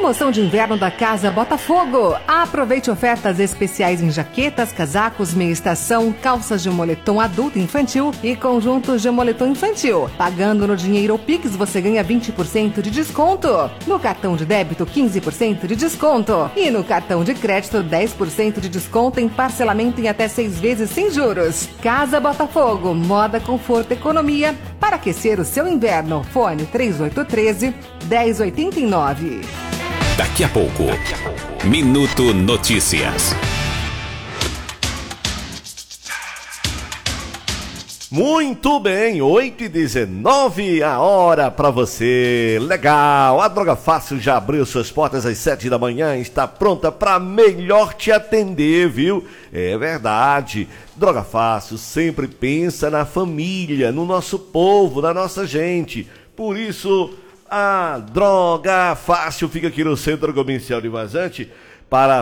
Promoção de inverno da Casa Botafogo. Aproveite ofertas especiais em jaquetas, casacos, meia estação, calças de moletom adulto e infantil e conjuntos de moletom infantil. Pagando no dinheiro ou Pix, você ganha 20% de desconto. No cartão de débito, 15% de desconto. E no cartão de crédito, 10% de desconto em parcelamento em até 6 vezes sem juros. Casa Botafogo, moda, conforto, economia para aquecer o seu inverno. Fone 3813-1089. Daqui a pouco, Minuto Notícias. Muito bem, 8h19 a hora para você. Legal, a Droga Fácil já abriu suas portas às 7 da manhã, está pronta para melhor te atender, viu? É verdade, Droga Fácil sempre pensa na família, no nosso povo, na nossa gente. Por isso, a Droga Fácil fica aqui no Centro Comercial de Vazante para